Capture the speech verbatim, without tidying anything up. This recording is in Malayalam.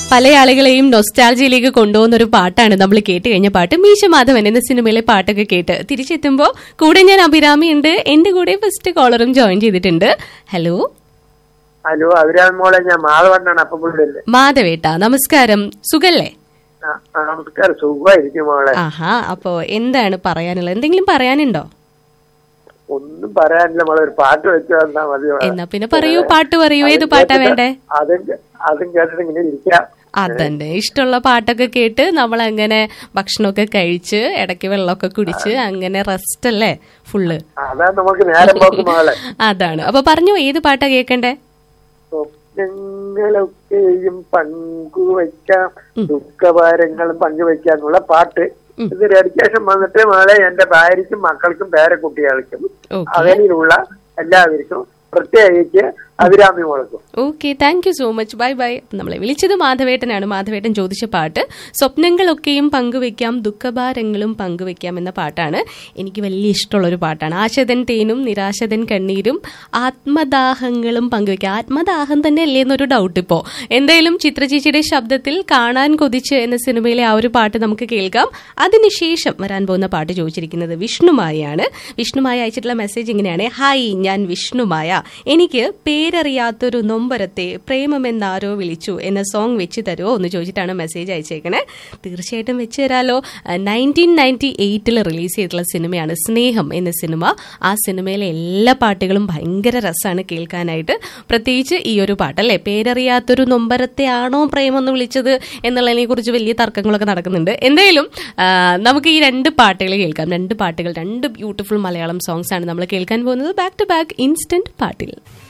പല ആളുകളെയും നൊസ്റ്റാൾജിയിലേക്ക് കൊണ്ടുപോകുന്ന ഒരു പാട്ടാണ് നമ്മൾ കേട്ട് കഴിഞ്ഞ പാട്ട്. മീശ മാധവൻ എന്ന സിനിമയിലെ പാട്ടൊക്കെ കേട്ട് തിരിച്ചെത്തുമ്പോ കൂടെ ഞാൻ അഭിരാമി ഉണ്ട്. എന്റെ കൂടെ ഫസ്റ്റ് കോളറും ജോയിൻ ചെയ്തിട്ടുണ്ട്. ഹലോ ഹലോ അഭിരാമി മോളെ, ഞാൻ മാധവനാണ്. അപ്പം മാധവേട്ടാ നമസ്കാരം, സുഖല്ലേ? നമസ്കാരം, സുഖമായിരിക്കും മോളെ. ആഹാ, അപ്പൊ എന്താണ് പറയാനുള്ളത്? എന്തെങ്കിലും പറയാനുണ്ടോ? ഒന്നും പറയാനില്ല മോളെ, ഒരു പാട്ട് വെച്ച് തന്നാ മതി. എന്നാ പിന്നെ പറയൂ, പാട്ട് പറയൂ. ഏത് പാട്ടാ വേണ്ടേ? അതും കേട്ടിട്ട് ഇങ്ങനെ ഇരിക്കാം. അതന്നെ, ഇഷ്ടമുള്ള പാട്ടൊക്കെ കേട്ട് നമ്മൾ അങ്ങനെ ഭക്ഷണമൊക്കെ കഴിച്ച് ഇടയ്ക്ക് വെള്ളമൊക്കെ കുടിച്ച് അങ്ങനെ റെസ്റ്റ് അല്ലേ ഫുള്ള്. അതാണ് നമുക്ക് നേരം പോക്ക് മോളെ. അതാണ്. അപ്പൊ പറഞ്ഞു, ഏത് പാട്ടാ കേക്കണ്ടേ? സ്വപ്നങ്ങളൊക്കെയും പങ്കുവയ്ക്കാം, ദുഃഖഭാരങ്ങളും പങ്കുവയ്ക്കാന്നുള്ള പാട്ട്. ഇത് ഡെഡിക്കേഷൻ വന്നിട്ട് മോളെ എന്റെ ഭാര്യയ്ക്കും മക്കൾക്കും പേരക്കുട്ടികൾക്കും അവനിലുള്ള എല്ലാവർക്കും പ്രത്യേകിച്ച് അഭിരാമി മോൾക്കും. Okay, thank you so much. Bye bye. നമ്മളെ വിളിച്ചത് മാധവേട്ടനാണ്. മാധവേട്ടൻ ചോദിച്ച പാട്ട് സ്വപ്നങ്ങളൊക്കെയും പങ്കുവെക്കാം, ദുഃഖഭാരങ്ങളും പങ്കുവെക്കാം എന്ന പാട്ടാണ്. എനിക്ക് വലിയ ഇഷ്ടമുള്ള ഒരു പാട്ടാണ്. ആശതൻ തേനും നിരാശതൻ കണ്ണീരും ആത്മദാഹങ്ങളും പങ്കുവെക്കാം. ആത്മദാഹം തന്നെ അല്ലേ എന്നൊരു ഡൗട്ട് ഇപ്പോ. എന്തായാലും ചിത്രചേച്ചിയുടെ ശബ്ദത്തിൽ കാണാൻ കൊതിച്ച് എന്ന സിനിമയിലെ ആ ഒരു പാട്ട് നമുക്ക് കേൾക്കാം. അതിനുശേഷം വരാൻ പോകുന്ന പാട്ട് ചോദിച്ചിരിക്കുന്നത് വിഷ്ണുമായാണ്. വിഷ്ണുമായ അയച്ചിട്ടുള്ള മെസ്സേജ് ഇങ്ങനെയാണ്: ഹായ്, ഞാൻ വിഷ്ണുമായ. എനിക്ക് പേരറിയാത്തൊരു നൊമ്പരത്തെ പ്രേമമെന്നാരോ വിളിച്ചു എന്ന സോങ് വെച്ച് തരുമോ എന്ന് ചോദിച്ചിട്ടാണ് മെസ്സേജ് അയച്ചേക്കണേ. തീർച്ചയായിട്ടും വെച്ച് തരാലോ. നയൻറ്റീൻ നയൻറ്റി എയ്റ്റിൽ റിലീസ് ചെയ്തിട്ടുള്ള സിനിമയാണ് സ്നേഹം എന്ന സിനിമ. ആ സിനിമയിലെ എല്ലാ പാട്ടുകളും ഭയങ്കര രസമാണ് കേൾക്കാനായിട്ട്. പ്രത്യേകിച്ച് ഈ ഒരു പാട്ടല്ലേ, പേരറിയാത്തൊരു നൊമ്പരത്തെ ആണോ പ്രേമം എന്ന് വിളിച്ചത് എന്നുള്ളതിനെ കുറിച്ച് വലിയ തർക്കങ്ങളൊക്കെ നടക്കുന്നുണ്ട്. എന്തായാലും നമുക്ക് ഈ രണ്ട് പാട്ടുകൾ കേൾക്കാം. രണ്ട് പാട്ടുകൾ, രണ്ട് ബ്യൂട്ടിഫുൾ മലയാളം സോങ്സ് ആണ് നമ്മൾ കേൾക്കാൻ പോകുന്നത്. ബാക്ക് ടു ബാക്ക് ഇൻസ്റ്റന്റ് പാട്ടിൽ.